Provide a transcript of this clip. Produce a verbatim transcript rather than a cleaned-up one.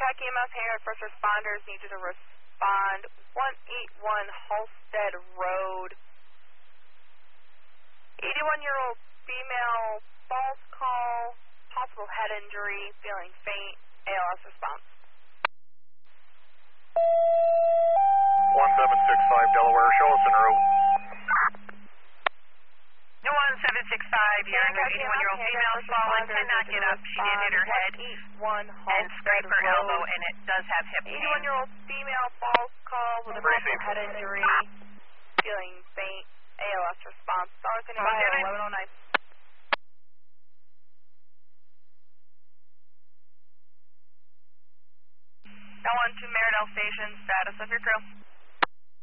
Hancock E M S, Hancock First Responders need you to respond. one eighty-one Halstead Road. eighty-one-year-old female, false call, possible head injury, feeling faint, A L S response. one seven six five Delaware, show us en route. one seven six five, you're under eighty-one-year-old female, fallen, cannot get up. She did hit her head and scrape her elbow, and it does have hip pain. eighty-one-year-old female, false call with a possible head injury, feeling faint, A L S response. Dollar seventy-five, eleven oh nine. L one to Meridell Station, status of your crew.